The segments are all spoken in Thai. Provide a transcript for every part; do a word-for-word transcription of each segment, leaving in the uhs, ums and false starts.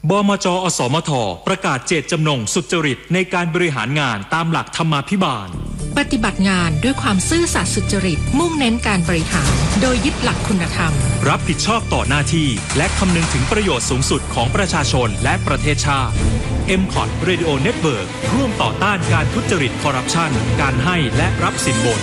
บมจ.อสมท.ประกาศเจตจำนงสุจริตในการบริหารงานตามหลักธรรมาภิบาลปฏิบัติงานด้วยความซื่อสัตย์สุจริตมุ่งเน้นการบริหารโดยยึดหลักคุณธรรมรับผิดชอบต่อหน้าที่และคำนึงถึงประโยชน์สูงสุดของประชาชนและประเทศชาติ เอ็ม คอท Radio Network ร่วมต่อต้านการทุจริตคอร์รัปชันการให้และรับสินบน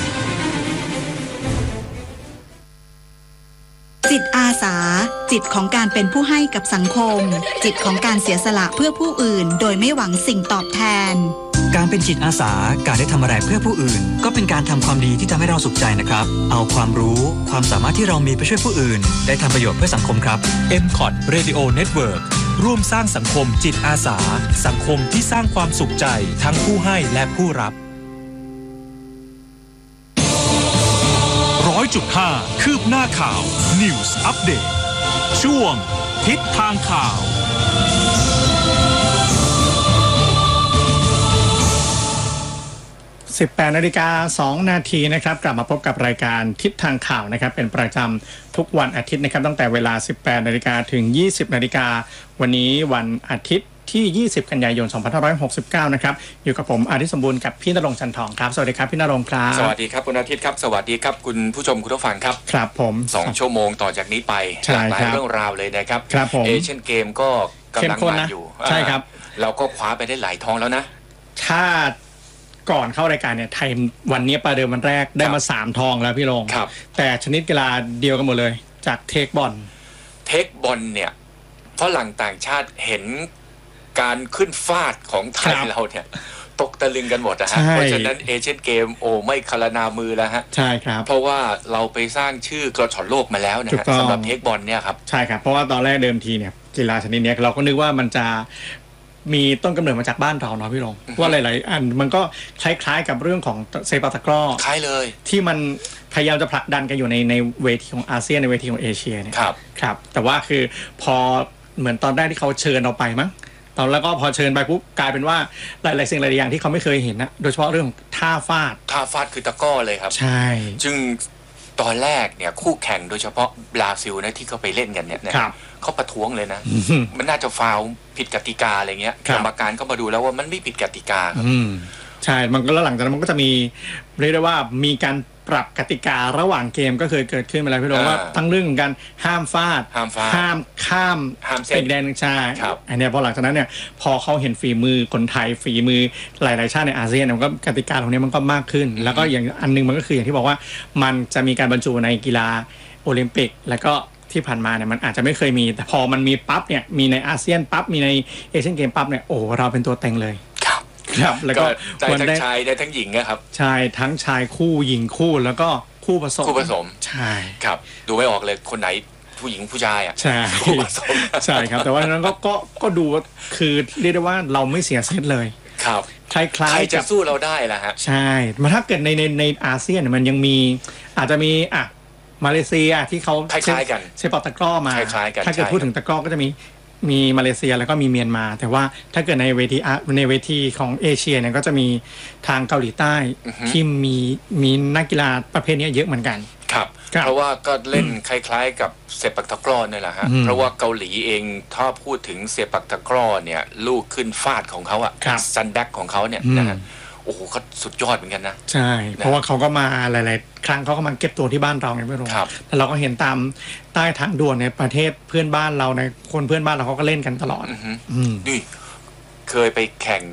จิตอาสาจิตของการเป็นผู้ให้กับสังคมจิตของการเสียสละเพื่อผู้อื่นโดยไม่หวังสิ่งตอบแทนการเป็นจิตอาสาการได้ทำอะไรเพื่อผู้อื่นก็เป็นการทำความดีที่ทำให้เราสุขใจนะครับเอาความรู้ความสามารถที่เรามีไปช่วยผู้อื่นได้ทำประโยชน์เพื่อสังคมครับเอ็ม คอท Radio Network ร่วมสร้างสังคมจิตอาสาสังคมที่สร้างความสุขใจทั้งผู้ให้และผู้รับร้อยจุดห้าคืบหน้าข่าว News Update ช่วงทิศทางข่าวสิบแปดนาฬิกาสองนาทีนะครับกลับมาพบกับรายการทิศทางข่าวนะครับเป็นประจำทุกวันอาทิตย์นะครับตั้งแต่เวลา สิบแปดนาฬิกาถึง ยี่สิบนาฬิกาวันนี้วันอาทิตย์ที่ยี่สิบกันยายนสองพันห้าร้อยหกสิบเก้านะครับอยู่กับผมอาทิตย์สมบูรณ์กับพี่ณรงค์จันทองครับสวัสดีครับพี่ณรงค์ครับสวัสดีครับคุณอาทิตย์ครับสวัสดีครับคุณผู้ชมคุณผู้ฟังครับครับผมสองชั่วโมงต่อจากนี้ไปหลากหลายเรื่องราวเลยนะครับครับผมเอเชียนเกมก็กำลังมาอยู่ใช่ครับเราก็คว้าไปได้หลายทองแล้วนะถ้าก่อนเข้ารายการเนี่ยไทยวันนี้ประเดิมวันแรกได้มาสามทองแล้วพี่รงค์แต่ชนิดกีฬาเดียวกันหมดเลยจากเทคบอลเทคบอลเนี่ยฝรั่งต่างชาติเห็นการขึ้นฟาดของไทยเราเนี่ยตกตะลึงกันหมดนะฮะเพราะฉะนั้นเอเชียนเกมโอ้ไม่คารนามือแล้วฮะใช่ครับเพราะว่าเราไปสร้างชื่อกระชอนโลกมาแล้วนะฮะสำหรับเทคบอลเนี่ยครับใช่ครับเพราะว่าตอนแรกเดิมทีเนี่ยกีฬาชนิดนี้เราก็นึกว่ามันจะมีต้นกำเนิดมาจากบ้านเราเนาะพี่รงว่าหลายๆอันมันก็คล้ายๆกับเรื่องของเซปักตะกร้อคล้ายเลยที่มันพยายามจะผลักดันกันอยู่ในในเวทีของอาเซียนในเวทีของเอเชียเนี่ยครับครับแต่ว่าคือพอเหมือนตอนแรกที่เขาเชิญเราไปมั้งตอนแล้วก็พอเชิญไปปุ๊บกลายเป็นว่าหลายๆสิ่งหลายๆอย่างที่เขาไม่เคยเห็นนะโดยเฉพาะเรื่องท่าฟาดท่าฟาดคือตะกร้อเลยครับใช่จึงตอนแรกเนี่ยคู่แข่งโดยเฉพาะบราซิลนะที่เขาไปเล่นกันเนี่ยเขาประท้วงเลยนะ มันน่าจะฟาวผิดกติกาอะไรเงี้ยกรรมการก็มาดูแล้วว่ามันไม่ผิดกติกาครับใช่มันก็แล้วหลังจากนั้นมันก็จะมีเรียกได้ว่ามีการปรับกติการะหว่างเกมก็เคยเกิดขึ้นมาแล้วพี่โรว่าทั้งเรื่องการห้ามฟาดห้ามฟาดห้ามข้ามเป็นแดนชายอันนี้พอหลังจากนั้นเนี่ยพอเขาเห็นฝีมือคนไทยฝีมือหลายๆชาติในอาเซียนมันก็กติกาตรงนี้มันก็มากขึ้นแล้วก็อย่างอันนึงมันก็คืออย่างที่บอกว่ามันจะมีการบรรจุในกีฬาโอลิมปิกแล้วก็ที่ผ่านมาเนี่ยมันอาจจะไม่เคยมีแต่พอมันมีปั๊บเนี่ยมีในอาเซียนปั๊บมีในเอเชียนเกมปั๊บเนี่ยโอ้เราเป็นตัวเต็งเลยครับครับแล้วก็ได้ทั้งชายได้ทั้งหญิงนะครับใช่ทั้งชายคู่หญิงคู่แล้วก็คู่ผสมคู่ผสมใช่ครับดูไม่ออกเลยคนไหนผู้หญิงผู้ชายอ่ะใช่คู่ผสมใช่ครับแต่ว่านั้นก็ก็ก็ดูว่าคือเรียกได้ว่าเราไม่เสียเซตเลยครับคล้ายๆใครจะสู้เราได้ล่ะฮะใช่มาถ้าเกิดในในในอาเซียนมันยังมีอาจจะมีอ่ะมาเลเซียที่เขาคล้ายๆกันเซปตะกร้อมาถ้าเกิดพูดถึงตะกร้อก็จะมีมีมาเลเซียแล้วก็มีเมียนมาแต่ว่าถ้าเกิดในเวทีในเวทีของเอเชียเนี่ยก็จะมีทางเกาหลีใต้ที่มีมีนักกีฬาประเภทนี้เยอะเหมือนกันครับเพราะว่าก็เล่นคล้ายๆกับเซปักตะกร้อนี่แหละฮะเพราะว่าเกาหลีเองถ้าพูดถึงเซปักตะกร้อเนี่ยลูกขึ้นฟาดของเขาอะซันแบ็กของเขาเนี่ยนะฮะโอ้โหเขาสุดยอดเหมือนกันนะใช่เพราะว่าเขาก็มาหลายๆครั้งเขาก็มาเก็บตัวที่บ้านเราไงไม่รู้แต่เราก็เห็นตามใต้ทางด่วนในประเทศเพื่อนบ้านเราในคนเพื่อนบ้านเราเขาก็เล่นกันตลอดนี่เคยไปแข่ง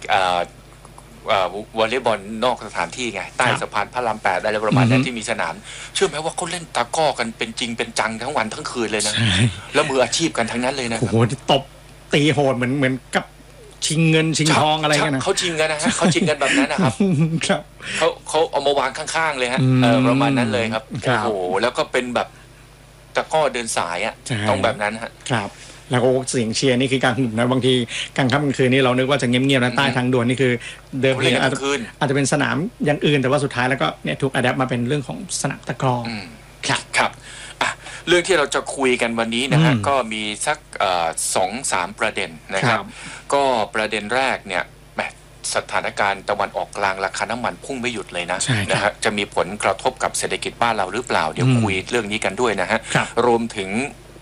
วอลเลย์บอลนอกสถานที่ไงใต้สะพานพระรามแปดอะไรประมาณนั้นที่มีสนามเชื่อไหมว่าเขาเล่นตะก้อกันเป็นจริงเป็นจังทั้งวันทั้งคืนเลยนะแล้วมืออาชีพกันทั้งนั้นเลยนะโอ้โหตบตีโหดเหมือนเหมือนกับชิงเงินชิงทองอะไรกันนะเขาชิงกันนะฮะเขาชิงกันแบบนั้นนะครับครับเขาเขาเอามาวางข้างๆเลยฮะประมาณนั้นเลยครับโอ้โหแล้วก็เป็นแบบตะก้อเดินสายอ่ะต้องแบบนั้นฮะครับแล้วก็เสียงเชียร์นี่คือการหนุนนะบางทีกลางค่ำกลางคืนนี่เรานึกว่าจะเงียบๆนะใต้ทางด่วนนี่คือเดิมทีอาจจะอาจจะเป็นสนามอย่างอื่นแต่ว่าสุดท้ายแล้วก็เนี่ยถูกอะแดปมาเป็นเรื่องของสนามตะกร้อครับครับเรื่องที่เราจะคุยกันวันนี้นะฮะก็มีสักสองสามประเด็นนะครับก็ประเด็นแรกเนี่ยสถานการณ์ตะวันออกกลางราคาน้ำมันพุ่งไม่หยุดเลยนะนะฮะจะมีผลกระทบกับเศรษฐกิจบ้านเราหรือเปล่าเดี๋ยวคุยเรื่องนี้กันด้วยนะฮะรวมถึง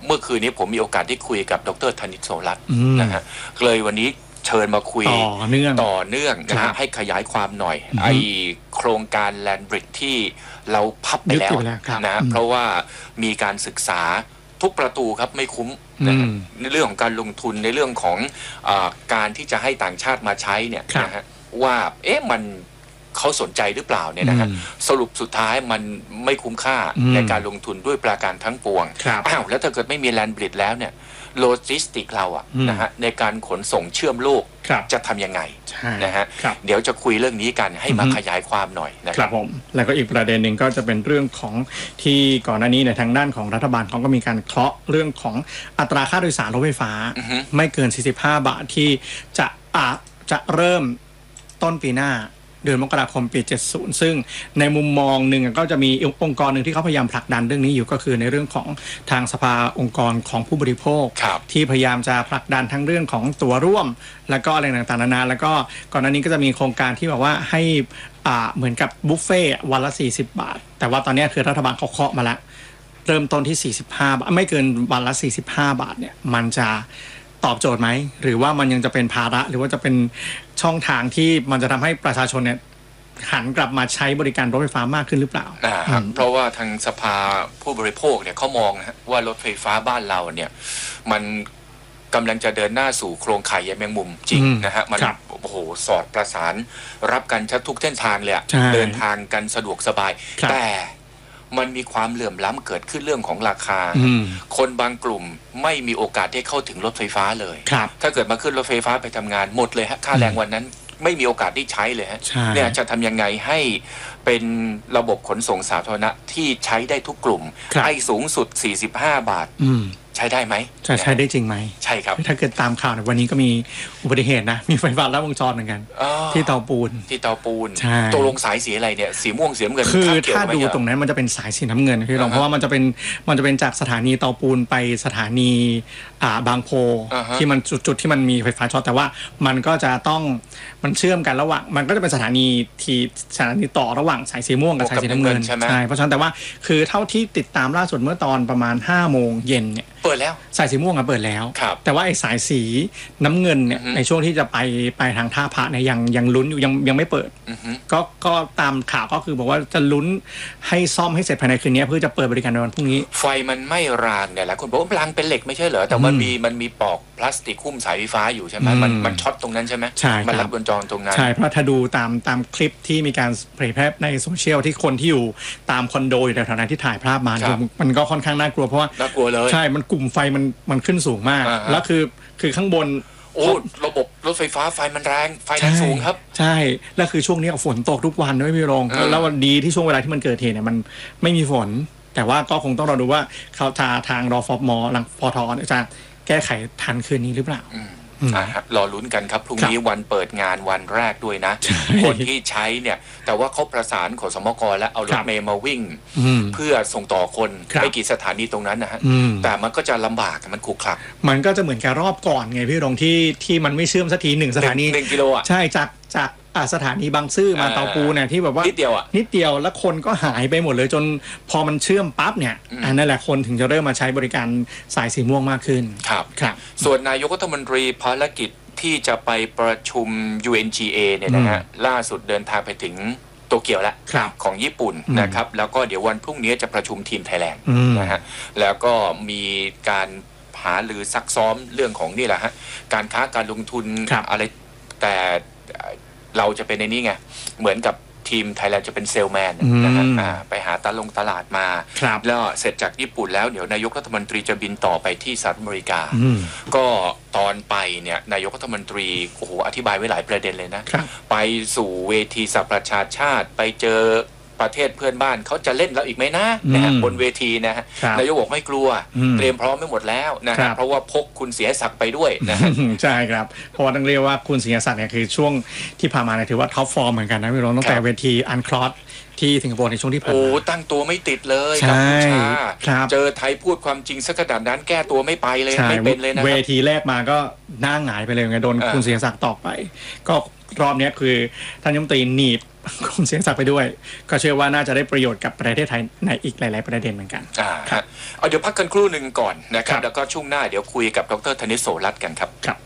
เมื่อคืนนี้ผมมีโอกาสได้คุยกับดร.ธนิตโสรัตน์นะฮะเลยวันนี้เชิญมาคุยต่อเนื่องต่อเนื่องนะฮะให้ขยายความหน่อยไอโครงการแลนด์บริดจ์ที่เราพับไปแล้วนะเพราะว่ามีการศึกษาทุกประตูครับไม่คุ้มนะในเรื่องของการลงทุนในเรื่องของอการที่จะให้ต่างชาติมาใช้เนี่ยนะฮะว่าเอ๊ะมันเขาสนใจหรือเปล่าเนี่ยนะฮะสรุปสุดท้ายมันไม่คุ้มค่าในการลงทุนด้วยประการทั้งปวงอ้าวแล้วถ้าเกิดไม่มีแลนด์บริดจ์แล้วเนี่ยโลจิสติกเราอะนะฮะในการขนส่งเชื่อมโลกจะทำยังไงนะฮะเดี๋ยวจะคุยเรื่องนี้กันให้มาขยายความหน่อยนะครับผมแล้วก็อีกประเด็นหนึ่งก็จะเป็นเรื่องของที่ก่อนหน้านี้ในทางด้านของรัฐบาลเขาก็มีการเคาะเรื่องของอัตราค่าโดยสารรถไฟฟ้าไม่เกินสี่สิบห้าบาทที่จะอาจะเริ่มต้นปีหน้าเดือนมกราคมปีเจ็ดสิบซึ่งในมุมมองหนึ่งก็จะมีองค์กรหนึ่งที่เขาพยายามผลักดันเรื่องนี้อยู่ก็คือในเรื่องของทางสภาองค์กรของผู้บริโภคที่พยายามจะผลักดันทั้งเรื่องของตั๋วร่วมแล้วก็อะไรต่างๆนานาแล้วก็ก่อนหน้านี้ก็จะมีโครงการที่บอกว่าให้อ่าเหมือนกับบุฟเฟ่วันละสี่สิบบาทแต่ว่าตอนนี้คือรัฐบาลเขาเคาะมาแล้วเริ่มต้นที่สี่สิบห้าบาทไม่เกินวันละสี่สิบห้าบาทเนี่ยมันจะตอบโจทย์ไหมหรือว่ามันยังจะเป็นภาระหรือว่าจะเป็นช่องทางที่มันจะทำให้ประชาชนเนี่ยหันกลับมาใช้บริการรถไฟฟ้ามากขึ้นหรือเปล่านะครับเพราะว่าทางสภาผู้บริโภคเนี่ยเขามองนะว่ารถไฟฟ้าบ้านเราเนี่ยมันกำลังจะเดินหน้าสู่โครงข่ายใยแมงมุมจริงนะฮะมันโอ้โหสอดประสานรับกันชัดทุกเส้นทางเลยเดินทางกันสะดวกสบายแต่มันมีความเหลื่อมล้ำเกิดขึ้นเรื่องของราคาคนบางกลุ่มไม่มีโอกาสได้เข้าถึงรถไฟฟ้าเลยถ้าเกิดมาขึ้นรถไฟฟ้าไปทำงานหมดเลยฮะค่าแรงวันนั้นไม่มีโอกาสได้ใช้เลยฮะเนี่ยจะทำยังไงให้เป็นระบบขนส่งสาธารณะที่ใช้ได้ทุกกลุ่มให้สูงสุดสี่สิบห้าบาทใช้ได้ไหมจะใช้ได้จริงไหมใช่ครับถ้าเกิดตามข่าวในวันนี้ก็มีอุบัติเหตุนะมีไฟฟ้าลัดวงจรเหมือนกันที่เตาปูนที่เตาปูนตกลงสายสีอะไรเนี่ยสีม่วงสีน้ำเงินคือถ้าดูตรงนั้นมันจะเป็นสายสีน้ำเงินพี่รองเพราะว่ามันจะเป็นมันจะเป็นจากสถานีเตาปูนไปสถานีอ่าบางโพที่มันจุดจุดที่มันมีไฟฟ้าช็อตแต่ว่ามันก็จะต้องมันเชื่อมกันระหว่างมันก็จะเป็นสถานีที่สถานีต่อระหว่างสายสีม่วงกับสายสีน้ำเงินใช่เพราะฉะนั้นแต่ว่าคือเท่าที่ติดตามล่าสุดเมื่อตอนประมาณห้าโมงเย็นเนี่ยเปิดแล้วสายสีม่วงอะเปิดแล้วแต่ว่าไอ้สายสีน้ำเงินเนี่ยในช่วงที่จะไปไปทางท่าพระเนี่ยยังยังลุ้นอยู่ยังยังไม่เปิดก็ก็ตามข่าวก็คือบอกว่าจะลุ้นให้ซ่อมให้เสร็จภายในคืนนี้เพื่อจะเปิดบริการในวันพรุ่งนี้ไฟมันไม่รางเนี่ยแหละคนบอกว่ารางเป็นเหล็กไม่ใช่เหรอแต่มันมีมันมีปอกพลาสติกหุ้มสายไฟฟ้าอยู่ใช่ไหมมันมันช็อตตรงนั้นใช่ไหมใช่มันรับบนจอตรงนั้นใช่เพราะถ้าดูตามตามคลิปที่มีการเผยแพร่ในโซเชียลที่คนที่อยู่ตามคอนโดอยู่แถวๆนั้นที่ถ่ายภาพมามันก็ค่อนข้างน่ากลัวเพราะว่าน่ากลัวเลยใช่มันกลุ่มไฟมันมันขึ้นสูงมากแล้วคือคือข้างบนโอ้ระบบรถไฟฟ้าไฟมันแรงไฟแรงสูงครับใช่แล้วคือช่วงนี้ฝนตกทุกวันด้วยพี่รองแล้ววันดีที่ช่วงเวลาที่มันเกิดเหตุเนี่ยมันไม่มีฝนแต่ว่าก็คงต้องรอดูว่าเขาทาทางรอฟอร์มอหลังปทจะแก้ไขทันคืนนี้หรือเปล่าครับรอลุ้นกันครับพรุ่งนี้วันเปิดงานวันแรกด้วยนะคนที่ใช้เนี่ยแต่ว่าเขาประสานขสมกแล้วเอารถเมล์มาวิ่งเพื่อส่งต่อคนไปกี่สถานีตรงนั้นนะฮะแต่มันก็จะลำบากมันขรุขระมันก็จะเหมือนกับรอบก่อนไงพี่รงที่ที่มันไม่เชื่อมสักทีหนึ่งสถานีหนึ่งกิโลอ่ะใช่จากจากสถานีบางซื่อมาเตาปูเนี่ยที่แบบว่านิดเดียวอ่ะนิดเดียวแล้วคนก็หายไปหมดเลยจนพอมันเชื่อมปั๊บเนี่ยอันนั่นแหละคนถึงจะเริ่มมาใช้บริการสายสีม่วงมากขึ้นครับครับส่วนนายกรัฐมนตรีภารกิจที่จะไปประชุม ยู เอ็น จี เอ เนี่ยนะฮะล่าสุดเดินทางไปถึงโตเกียวแล้วของญี่ปุ่นนะครับแล้วก็เดี๋ยววันพรุ่งนี้จะประชุมทีมไทยแลนด์นะฮะแล้วก็มีการหาหรือซักซ้อมเรื่องของนี่แหละฮะการค้าการลงทุนอะไรแต่เราจะเป็นในนี้ไงเหมือนกับทีมไทยแลนด์จะเป็นเซลแมนนะฮะไปหาตลงตลาดมาแล้วเสร็จจากญี่ปุ่นแล้วเดี๋ยวนายกรัฐมนตรีจะบินต่อไปที่สหรัฐอเมริกาก็ตอนไปเนี่ยนายกรัฐมนตรีโอ้โหอธิบายไว้หลายประเด็นเลยนะไปสู่เวทีสหประชาชาติไปเจอประเทศเพื่อนบ้านเขาจะเล่นเราอีกไหมนะนะฮะบนเวทีนะฮะนายกบอกไม่กลัวเตรียมพร้อมไม่หมดแล้วนะฮะเพราะว่าพกคุณเสียศักดิ์ไปด้วยนะใช่ครับเพราะว่าต้องเรียกว่าคุณเสียศักดิ์เนี่ยคือช่วงที่ผ่านมาเนี่ยถือว่าท็อปฟอร์มเหมือนกันนะพี่รองตั้งแต่เวทีอันคลอสที่สิงคโปร์ในช่วงที่ผ่านมาโอ้ตั้งตัวไม่ติดเลยกัมพูชาเจอไทยพูดความจริงสักขนาดนั้นแก้ตัวไม่ไปเลยไม่เป็นเลยนะเวทีแรกมาก็หน้าหงายไปเลยไงโดนคุณเสียศักดิ์ตอกไปก็รอบนี้คือท่านรัฐมนตรีหนีบกรมเสียงศักดิ์ไปด้วยก็เชื่อว่าน่าจะได้ประโยชน์กับประเทศไทยในอีกหลายๆประเด็นเหมือนกันอ่าครับเอาเดี๋ยวพักกันครู่หนึ่งก่อนนะครับแล้วก็ช่วงหน้าเดี๋ยวคุยกับดรธนิต โสรัตน์กันครับ